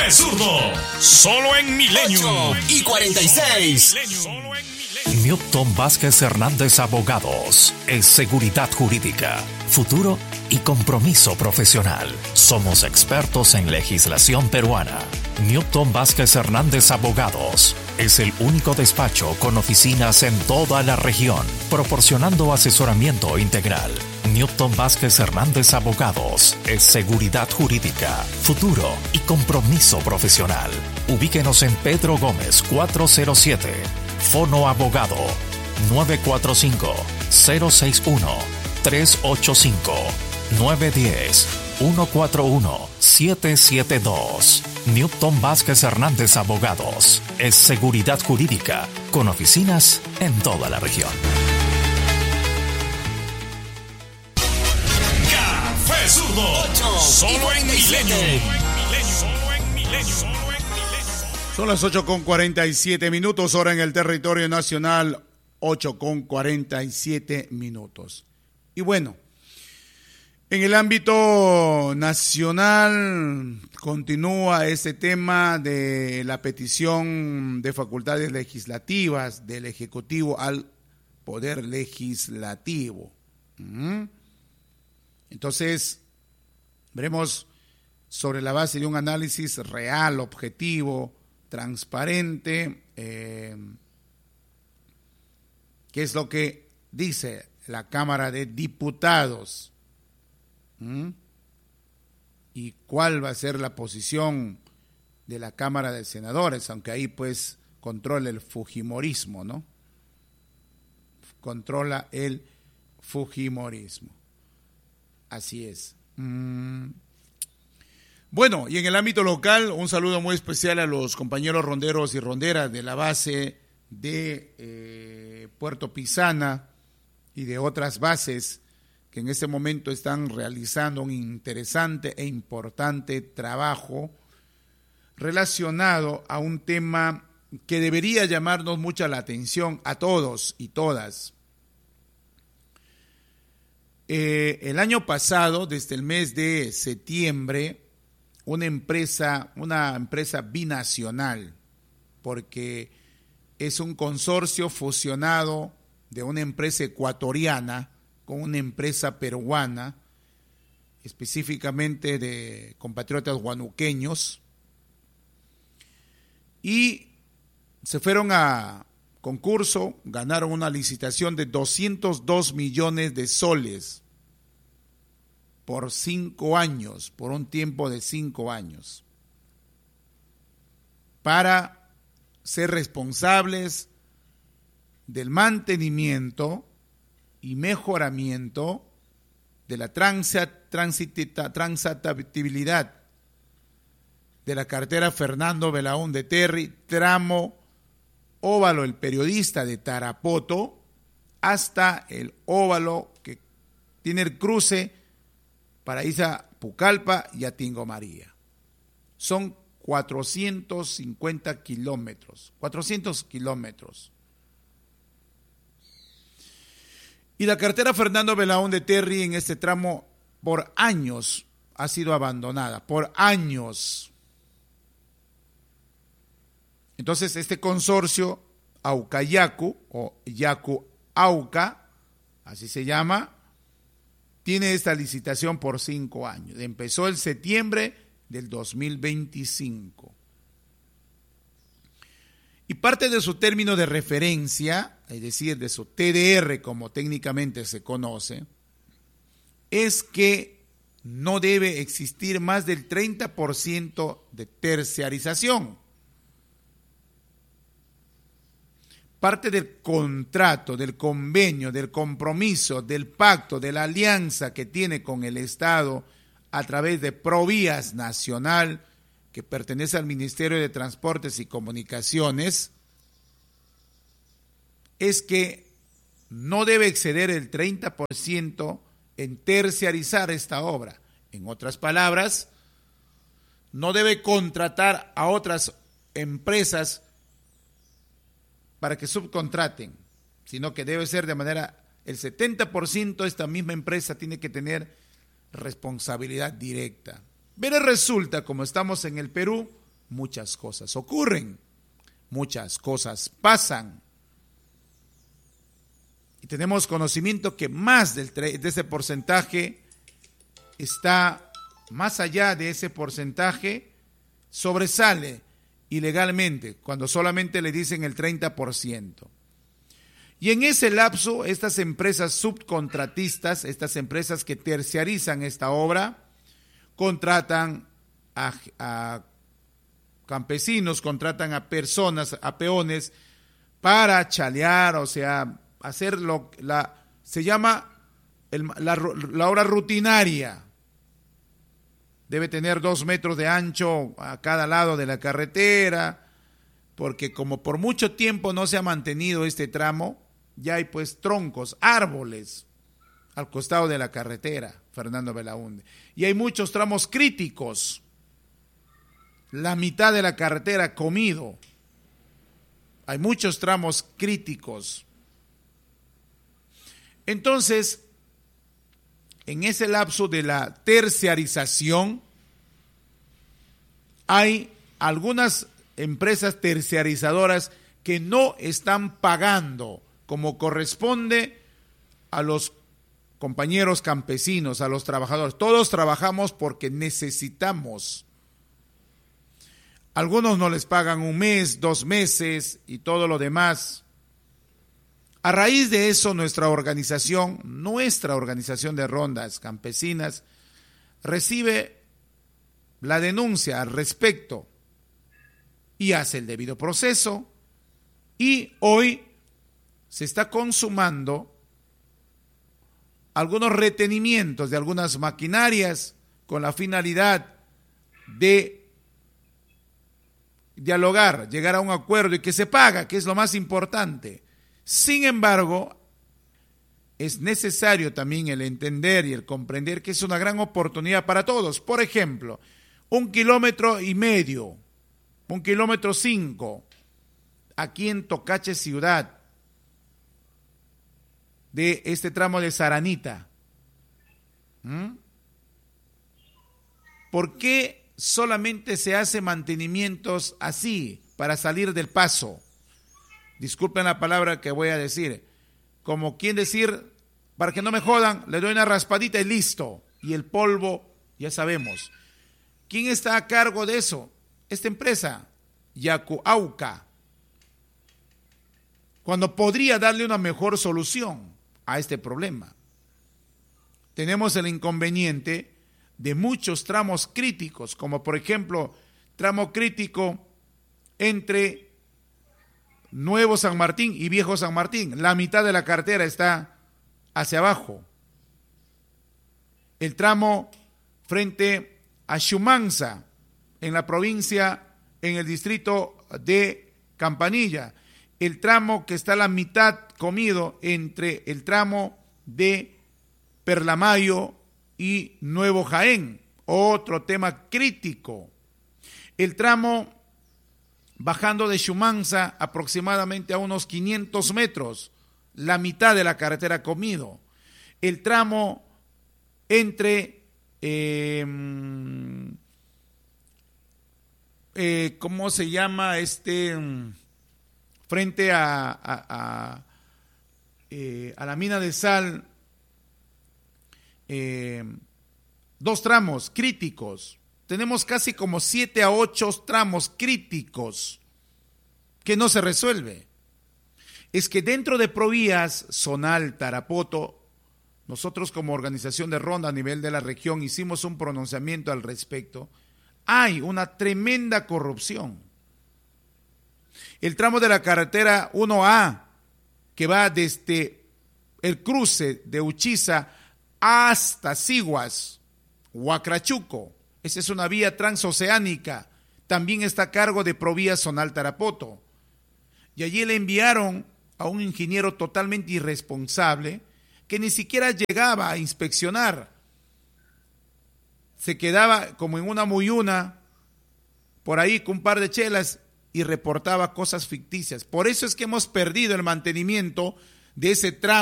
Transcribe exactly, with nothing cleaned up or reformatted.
Café Zurdo, solo en Milenio. ocho y cuarenta y seis. Newton Vázquez Hernández Abogados es seguridad jurídica, futuro y compromiso profesional. Somos expertos en legislación peruana. Newton Vázquez Hernández Abogados es el único despacho con oficinas en toda la región, proporcionando asesoramiento integral. Newton Vázquez Hernández Abogados es seguridad jurídica, futuro y compromiso profesional. Ubíquenos en Pedro Gómez cuatrocientos siete. Fono Abogado nueve cuatro cinco, cero seis uno, tres ocho cinco, nueve uno cero, uno cuatro uno, siete siete dos. Newton Vázquez Hernández Abogados es seguridad jurídica con oficinas en toda la región. Café Zurdo, solo en Milenio. Solo en Milenio. Son las ocho con cuarenta y siete minutos, hora en el territorio nacional, ocho con cuarenta y siete minutos. Y bueno, en el ámbito nacional continúa este tema de la petición de facultades legislativas del Ejecutivo al Poder Legislativo. Entonces, veremos sobre la base de un análisis real, objetivo, transparente, eh, qué es lo que dice la Cámara de Diputados. ¿Mm? Y cuál va a ser la posición de la Cámara de Senadores, aunque ahí pues controla el fujimorismo, ¿no? Controla el fujimorismo. Así es. Mm. Bueno, y en el ámbito local, un saludo muy especial a los compañeros ronderos y ronderas de la base de eh, Puerto Pisana y de otras bases que en este momento están realizando un interesante e importante trabajo relacionado a un tema que debería llamarnos mucha la atención a todos y todas. Eh, el año pasado, desde el mes de septiembre, una empresa, una empresa binacional, porque es un consorcio fusionado de una empresa ecuatoriana con una empresa peruana, específicamente de compatriotas huanuqueños, y se fueron a concurso, ganaron una licitación de doscientos dos millones de soles por cinco años, por un tiempo de cinco años, para ser responsables del mantenimiento y mejoramiento de la transitabilidad de la carretera Fernando Belaúnde Terry, tramo Óvalo El Periodista de Tarapoto, hasta el óvalo que tiene el cruce para irse a Pucallpa y a Tingo María. Son cuatrocientos cincuenta kilómetros, cuatrocientos kilómetros. Y la carretera Fernando Belaúnde Terry en este tramo por años ha sido abandonada, por años. Entonces este consorcio Auca-Yacu o Yacu-Auca, así se llama, tiene esta licitación por cinco años. Empezó el septiembre del dos mil veinticinco. Y parte de su término de referencia, es decir, de su T D R, como técnicamente se conoce, es que no debe existir más del treinta por ciento de terciarización. Parte del contrato, del convenio, del compromiso, del pacto, de la alianza que tiene con el Estado a través de Provías Nacional, que pertenece al Ministerio de Transportes y Comunicaciones, es que no debe exceder el treinta por ciento en terciarizar esta obra. En otras palabras, no debe contratar a otras empresas para que subcontraten, sino que debe ser de manera, el setenta por ciento de esta misma empresa tiene que tener responsabilidad directa. Pero resulta, como estamos en el Perú, muchas cosas ocurren, muchas cosas pasan. Y tenemos conocimiento que más del tre- de ese porcentaje está, más allá de ese porcentaje, sobresale ilegalmente, cuando solamente le dicen el treinta por ciento. Y en ese lapso, estas empresas subcontratistas, estas empresas que terciarizan esta obra, contratan a, a campesinos, contratan a personas, a peones, para chalear, o sea, hacer lo la se llama el, la, la obra rutinaria. Debe tener dos metros de ancho a cada lado de la carretera, porque como por mucho tiempo no se ha mantenido este tramo, ya hay pues troncos, árboles al costado de la carretera, Fernando Belaúnde. Y hay muchos tramos críticos, la mitad de la carretera comido. Hay muchos tramos críticos. Entonces, en ese lapso de la terciarización, hay algunas empresas terciarizadoras que no están pagando como corresponde a los compañeros campesinos, a los trabajadores. Todos trabajamos porque necesitamos. Algunos no les pagan un mes, dos meses y todo lo demás. A raíz de eso, nuestra organización, nuestra organización de rondas campesinas, recibe la denuncia al respecto y hace el debido proceso, y hoy se está consumando algunos retenimientos de algunas maquinarias con la finalidad de dialogar, llegar a un acuerdo y que se paga, que es lo más importante. Sin embargo, es necesario también el entender y el comprender que es una gran oportunidad para todos. Por ejemplo, un kilómetro y medio, un kilómetro cinco, aquí en Tocache ciudad, de este tramo de Saranita. ¿Mm? ¿Por qué solamente se hace mantenimientos así, para salir del paso? Disculpen la palabra que voy a decir, como quien decir, para que no me jodan, le doy una raspadita y listo, y el polvo, ya sabemos. ¿Quién está a cargo de eso? Esta empresa, Yacuauca, cuando podría darle una mejor solución a este problema. Tenemos el inconveniente de muchos tramos críticos, como por ejemplo, tramo crítico entre Nuevo San Martín y Viejo San Martín. La mitad de la carretera está hacia abajo. El tramo frente a Shumanza, en la provincia, en el distrito de Campanilla. El tramo que está a la mitad comido entre el tramo de Perlamayo y Nuevo Jaén. Otro tema crítico. El tramo bajando de Shumanza aproximadamente a unos quinientos metros, la mitad de la carretera comido. El tramo entre, eh, eh, ¿cómo se llama? Este, frente a, a, a, eh, a la mina de sal, eh, dos tramos críticos. Tenemos casi como siete a ocho tramos críticos que no se resuelve. Es que dentro de Provías, Zonal, Tarapoto, nosotros como organización de ronda a nivel de la región hicimos un pronunciamiento al respecto. Hay una tremenda corrupción. El tramo de la carretera uno A, que va desde el cruce de Uchiza hasta Siguas, Huacrachuco, esa es una vía transoceánica, también está a cargo de Provías Zonal Tarapoto. Y allí le enviaron a un ingeniero totalmente irresponsable que ni siquiera llegaba a inspeccionar. Se quedaba como en una muyuna, por ahí con un par de chelas y reportaba cosas ficticias. Por eso es que hemos perdido el mantenimiento de ese tramo